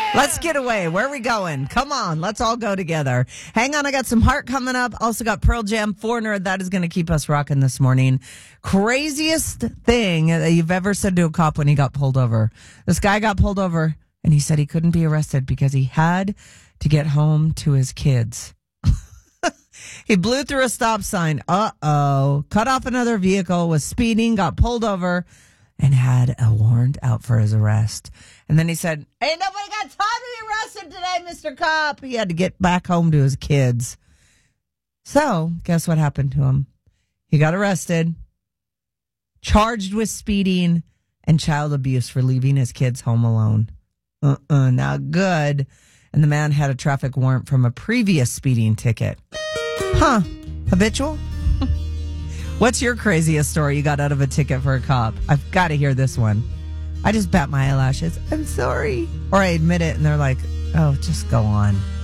Let's get away. Where are we going? Come on. Let's all go together. Hang on. I got some Heart coming up. Also got Pearl Jam, Foreigner. That is going to keep us rocking this morning. Craziest thing that you've ever said to a cop when he got pulled over. This guy got pulled over and he said he couldn't be arrested because he had to get home to his kids. He blew through a stop sign. Uh-oh. Cut off another vehicle, was speeding, got pulled over, and had a warrant out for his arrest. And then he said, ain't nobody got time to be arrested today, Mr. Cop. He had to get back home to his kids. So, guess what happened to him? He got arrested, charged with speeding and child abuse for leaving his kids home alone. Not good. And the man had a traffic warrant from a previous speeding ticket. Huh. Habitual? What's your craziest story you got out of a ticket for a cop? I've got to hear this one. I just bat my eyelashes. I'm sorry. Or I admit it and they're like, oh, just go on.